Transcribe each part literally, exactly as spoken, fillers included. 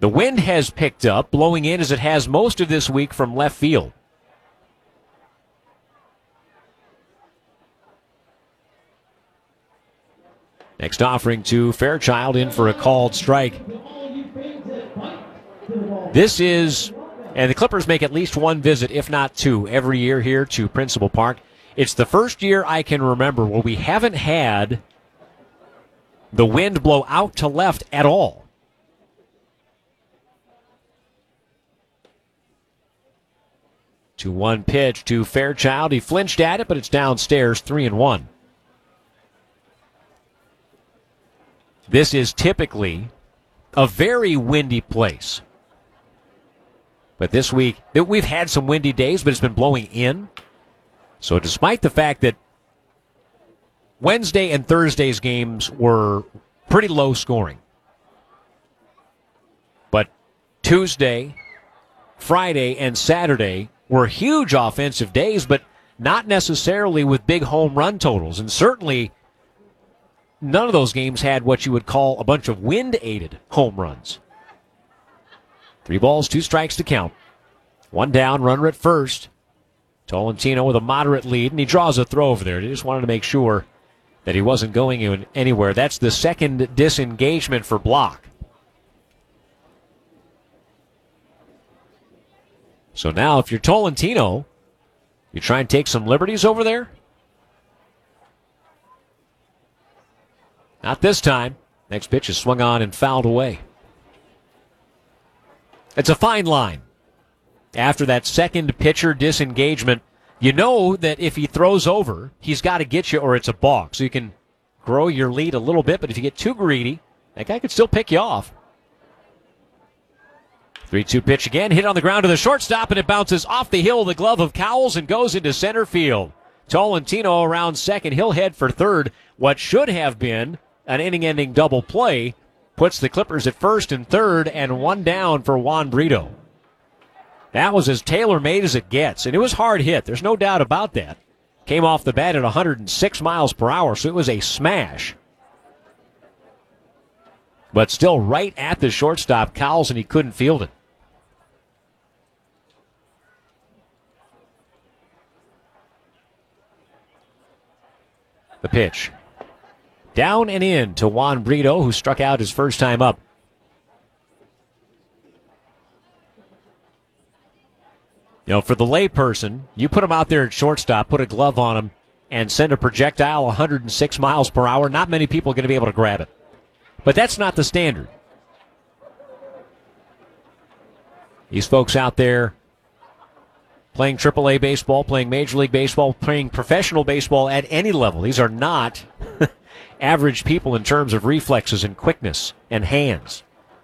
The wind has picked up, blowing in as it has most of this week from left field. Next offering to Fairchild, in for a called strike. This is, and the Clippers make at least one visit, if not two, every year here to Principal Park. It's the first year I can remember where we haven't had the wind blow out to left at all. two one pitch to Fairchild. He flinched at it, but it's downstairs, three and one. This is typically a very windy place. But this week, we've had some windy days, but it's been blowing in. So despite the fact that Wednesday and Thursday's games were pretty low scoring, but Tuesday, Friday, and Saturday were huge offensive days, but not necessarily with big home run totals. And certainly none of those games had what you would call a bunch of wind-aided home runs. Three balls, two strikes to count. One down, runner at first. Tolentino with a moderate lead, and he draws a throw over there. He just wanted to make sure that he wasn't going anywhere. That's the second disengagement for Block. So now if you're Tolentino, you try and take some liberties over there? Not this time. Next pitch is swung on and fouled away. It's a fine line. After that second pitcher disengagement, you know that if he throws over, he's got to get you or it's a balk. So you can grow your lead a little bit, but if you get too greedy, that guy could still pick you off. three two pitch again, hit on the ground to the shortstop, and it bounces off the hill of the glove of Cowles and goes into center field. Tolentino around second. He'll head for third. What should have been an inning-ending double play puts the Clippers at first and third, and one down for Juan Brito. That was as tailor-made as it gets, and it was hard hit. There's no doubt about that. Came off the bat at one hundred six miles per hour, so it was a smash. But still right at the shortstop, Cowles, and he couldn't field it. The pitch. Down and in to Juan Brito, who struck out his first time up. You know, for the layperson, you put him out there at shortstop, put a glove on him, and send a projectile one hundred six miles per hour, not many people are going to be able to grab it. But that's not the standard. These folks out there playing triple A baseball, playing Major League Baseball, playing professional baseball at any level. These are not average people in terms of reflexes and quickness and hands.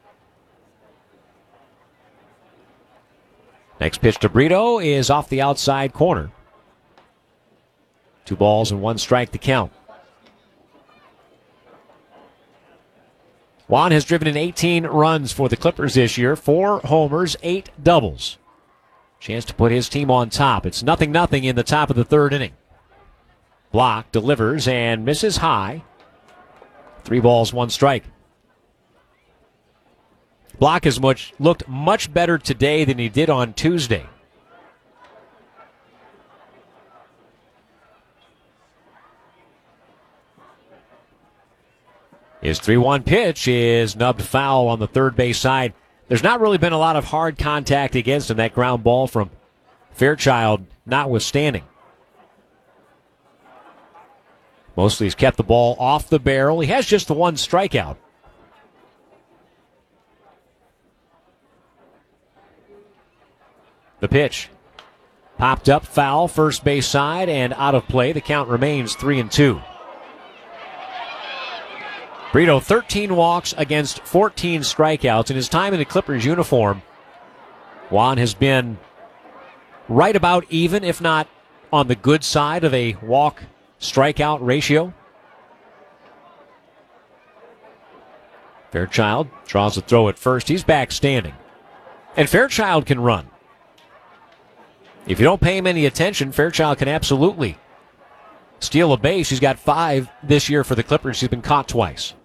Next pitch to Brito is off the outside corner. Two balls and one strike to count. Juan has driven in eighteen runs for the Clippers this year. Four homers, eight doubles. Chance to put his team on top. It's nothing nothing in the top of the third inning. Block delivers and misses high. Three balls, one strike. Block has much looked much better today than he did on Tuesday. His three one pitch is nubbed foul on the third base side. There's not really been a lot of hard contact against him, that ground ball from Fairchild notwithstanding. Mostly he's kept the ball off the barrel. He has just the one strikeout. The pitch. Popped up, foul, first base side, and out of play. The count remains three and two. Brito, thirteen walks against fourteen strikeouts. In his time in the Clippers uniform, Juan has been right about even, if not on the good side of a walk-strikeout ratio. Fairchild draws a throw at first. He's back standing. And Fairchild can run. If you don't pay him any attention, Fairchild can absolutely steal a base. He's got five this year for the Clippers. He's been caught twice.